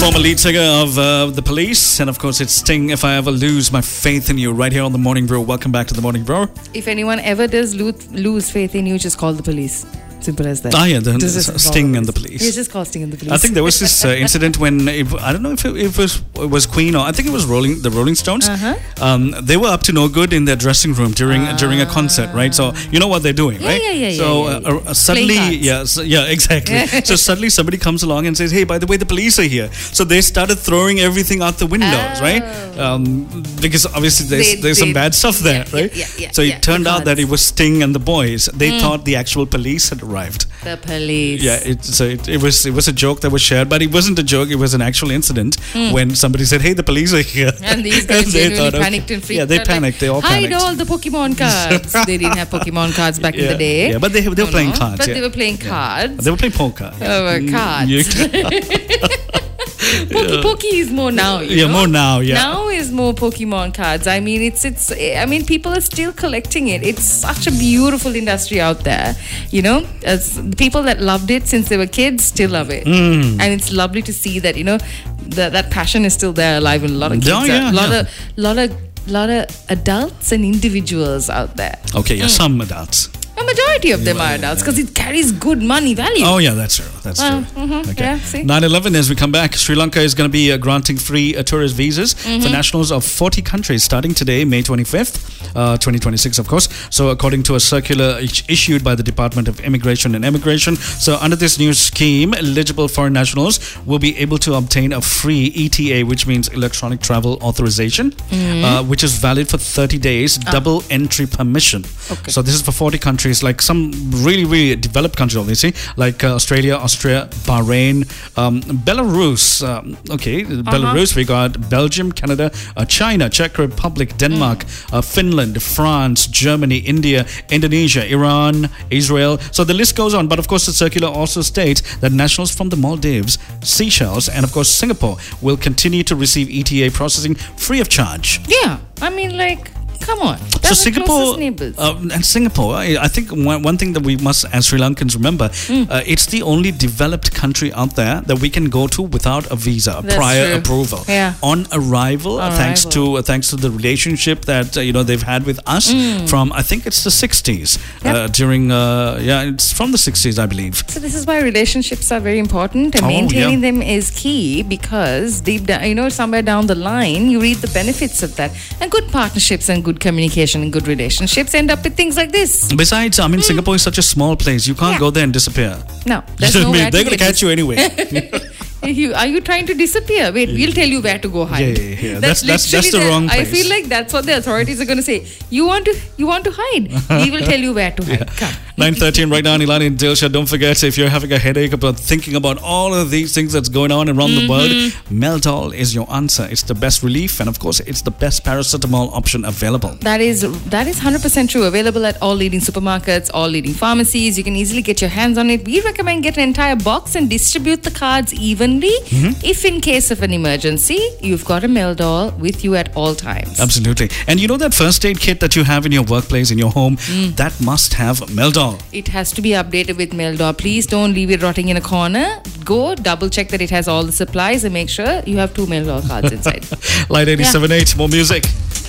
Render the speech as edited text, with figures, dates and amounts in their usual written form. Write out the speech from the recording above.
Former lead singer of The Police, and of course it's Sting, If I Ever Lose My Faith in You, right here on The Morning Bro. Welcome back to The Morning Bro. If anyone ever does lose faith in you, just call the police. Simple as that. Ah, yeah, the Sting and the Police. Yeah, just call Sting and the Police. I think there was this incident when, I don't know if it was Queen or I think it was the Rolling Stones. They were up to no good in their dressing room during a concert, right? So you know what they're doing, right? Yeah. Suddenly, exactly. So suddenly somebody comes along and says, "Hey, by the way, the police are here." So they started throwing everything out the windows, right? Because obviously there's some bad stuff there, right? So it turned out that it was Sting and the boys. They thought the actual police had arrived. The police. Yeah, it was a joke that was shared, but it wasn't a joke. It was an actual incident when somebody said, "Hey, the police are here," and these guys genuinely panicked and freaked out. Yeah, they panicked. They all panicked. Hide all the Pokemon cards. They didn't have Pokemon cards back in the day. Yeah, but they were playing cards. But they were playing cards. They were playing poker. Cards. Poki is more now. You know? More now. Yeah. Now is more Pokemon cards. I mean, it's. I mean, people are still collecting it. It's such a beautiful industry out there. You know, as the people that loved it since they were kids still love it, and it's lovely to see that that passion is still there, alive in a lot of kids. Lot of adults and individuals out there. Okay, some adults. A majority of them are adults because it carries good money value. Oh, yeah, that's true. That's true. Okay. Yeah, see? 9/11, as we come back, Sri Lanka is going to be granting free tourist visas for nationals of 40 countries starting today, May 25th, 2026, of course. So, according to a circular issued by the Department of Immigration and Immigration, so under this new scheme, eligible foreign nationals will be able to obtain a free ETA, which means electronic travel authorization, which is valid for 30 days, double entry permission. Okay. So, this is for 40 countries, like some really, really developed countries, obviously, like Australia, Austria, Bahrain, Belarus. Belarus, we got Belgium, Canada, China, Czech Republic, Denmark, Finland, France, Germany, India, Indonesia, Iran, Israel. So the list goes on. But of course, the circular also states that nationals from the Maldives, Seychelles, and of course, Singapore will continue to receive ETA processing free of charge. Yeah. I mean, come on. That's so Singapore and Singapore, I think one thing that we must, as Sri Lankans, remember, it's the only developed country out there that we can go to without a visa, prior approval. Yeah. On arrival, thanks to the relationship that they've had with us from, I think it's the 60s. During it's from the 60s, I believe. So this is why relationships are very important, and maintaining them is key, because deep down, somewhere down the line, you reap the benefits of that, and good partnerships and good communication and good relationships end up with things like this. Besides, I mean, Singapore is such a small place. You can't go there and disappear. No, they're going to catch you anyway. Are you trying to disappear? Wait, we'll tell you where to go hide. Yeah. That's the wrong place. I feel like that's what the authorities are going to say. You want to hide? We will tell you where to hide. Come. 9:13 right now, Nilani and Dilsha. Don't forget, if you're having a headache about thinking about all of these things that's going on around the world, Meldol is your answer. It's the best relief, and of course, it's the best paracetamol option available. That is 100% true. Available at all leading supermarkets, all leading pharmacies. You can easily get your hands on it. We recommend get an entire box and distribute the cards evenly. If in case of an emergency, you've got a Meldol with you at all times. Absolutely. And you know that first aid kit that you have in your workplace, in your home, that must have Meldol. It has to be updated with Meldol. Please don't leave it rotting in a corner. Go double check that it has all the supplies and make sure you have 2 Meldol cards inside. Light 87.8, more music.